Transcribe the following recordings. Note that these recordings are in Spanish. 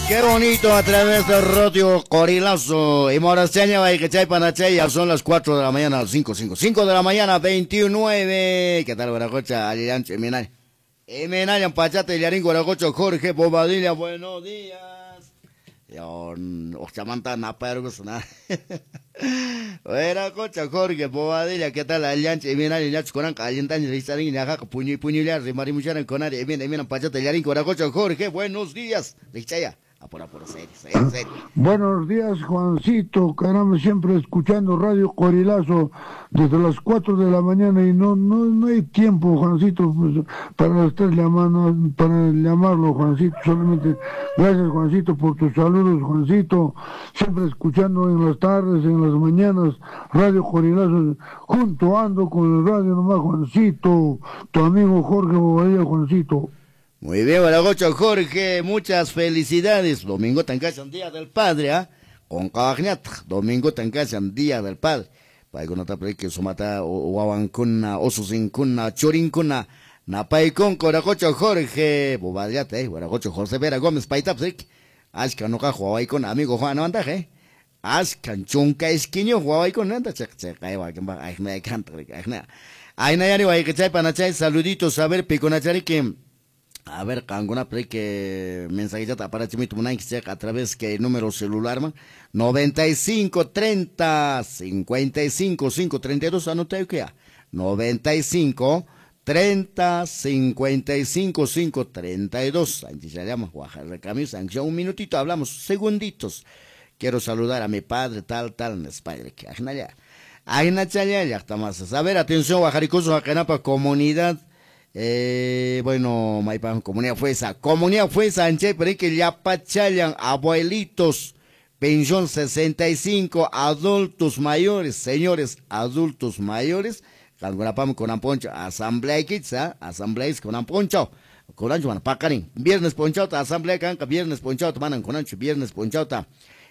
Qué bonito a través del radio Corilazo. Y Morasteña, Baikachay, Panachay, ya son las 4 de la mañana, 5 de la mañana, 29. ¿Qué tal, Guaracocha? Alianche, Emenay. Emenay, Ampachate, Yarín, Guaracocha, Jorge Bobadilla, buenos días. Ochamanta, Napargos, nada. Guaracocha, Jorge Bobadilla, ¿qué tal, Alianche, Emenay, Yach, Coran, Alientan, Rizarín, Yajaca, Puñuliar, Rimarimuchan, Conar, Emen, Ampachate, Yarín, Guaracocha, Jorge, buenos días. Richaya. Apura, serio. Buenos días, Juancito, caramba, siempre escuchando Radio Corilazo desde las 4 de la mañana y no hay tiempo, Juancito, pues, para estar llamando, para llamarlo, Juancito, solamente gracias, Juancito, por tus saludos, Juancito, siempre escuchando en las tardes, en las mañanas, Radio Corilazo, junto ando con el radio nomás, Juancito, tu amigo Jorge Bobadilla, Juancito. Muy bien, Guaracocha, Jorge, muchas felicidades. Domingo Tancasan, Día del Padre, ¿ah? Con Cabagnat, Domingo Tancasan, Día del Padre. Paikonata que sumata Wawancuna, Osusincuna, Chorincuna, Napaicon, Guaracocha, Jorge, Bobadiate, Guaracocha, José Vera Gómez, Paitapsic, Ascan Oca, Huawai amigo Juan Andaje, Ascan Chunca Esquiño, Huawai con Nanda, me canta, Ainayani, Waikachay, Panachay, saluditos, a ver, Piconachari, que. A ver, Canguna, que mensajita para Chimito Munay, a través que el número celular, 95 30 55 532, anota que 95 30 55 532. Antes ya llama, Oaxaca, un minutito, hablamos, segunditos. Quiero saludar a mi padre, tal, en España, que Agnachaya, ya está más. A ver, atención, Oaxaricoso, Acanapa, comunidad. Bueno, Maipan, Comunidad Fuesa, Anche, pero que ya pachayan, abuelitos, pensión 65, adultos mayores, señores adultos mayores, Calgunapam con Amponcho, asamblea quizá, asambleas con Amponcho, con Ancho, Pacarín, viernes ponchauta, asamblea canca, viernes ponchauta, manan con Ancho, viernes ponchauta,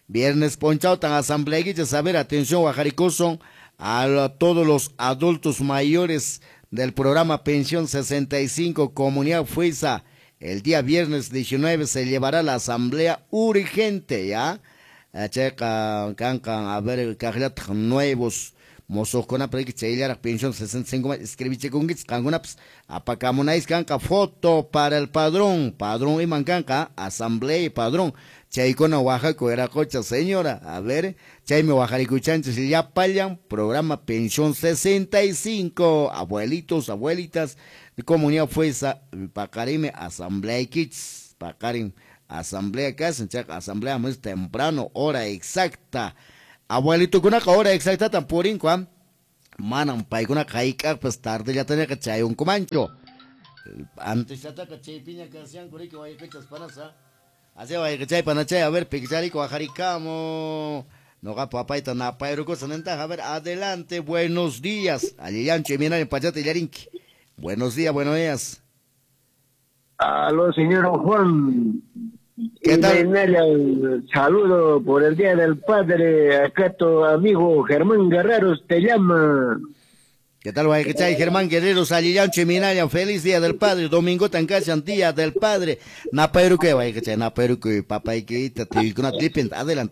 asamblea quizá, saber, atención, Guajaricoso, a todos los adultos mayores del programa Pensión 65 Comunidad Fuesa. El día viernes 19 se llevará la asamblea urgente, ¿ya? Checa, cancan, a ver, cajlat nuevos, mozos con la pensión 65, escribiche con gits, cangunaps, apacamonais canca, foto para el padrón y mancanca, asamblea y padrón. Chaicona Oaxaca era cocha señora, a ver, Chaime Oaxaricuchanches y ya payan, programa Pensión 65, abuelitos, abuelitas, de Comunidad Fuesa, Pacarime, Asamblea Kids, Pacarim, Asamblea Casa, Asamblea más temprano, hora exacta, abuelito con una hora exacta, tan por incuan, manan, paicona caica, pues tarde ya tenía que chay un comancho, antes ya que chay piña que hacían con que vaya fechas para así va a Panachay, a ver, Picharico, Ajaricamo, no ga papaita na pairuco sanenta, a ver, adelante, buenos días, Alianche, mira en Pachate Yarinki. Buenos días, buenos días. Aló, señor Juan. ¿Qué tal? Saludo por el Día del Padre, acá tu amigo Germán Guerreros te llama. ¿Qué tal, Guayacachay? Germán Guerreros, Alianche, Minaya, feliz Día del Padre, Domingo Tancachan, Día del Padre. Napairuque, Guayacachay, Napairuque, papá y que adelante.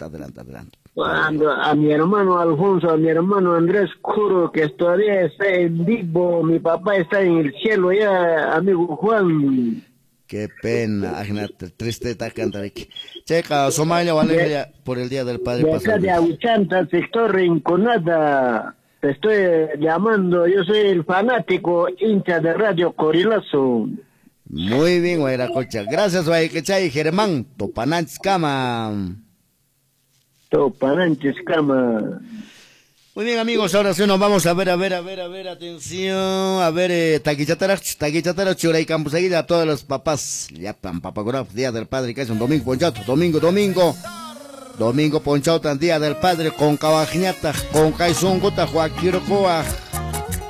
A mi hermano Alfonso, a mi hermano Andrés Curo, que todavía está en vivo, mi papá está en el cielo ya, amigo Juan. Qué pena, tristeza cantariki. Checa, Somalia, Valeria, por el Día del Padre. De acá de Auchanta, sector Rinconada. Te estoy llamando, yo soy el fanático hincha de Radio Corilazo. Muy bien, Guayracocha. Gracias, Guayacachay, Germán. Topananchis Cama. Muy bien, amigos, ahora sí nos vamos a ver, atención, a ver, taquichatara, churay, campus, a todos los papás, ya, papagoraf, Día del Padre, que es un domingo, ponchato, domingo, ponchato, Día del Padre, con cabajñata, con caizongota, Joaquín Coa.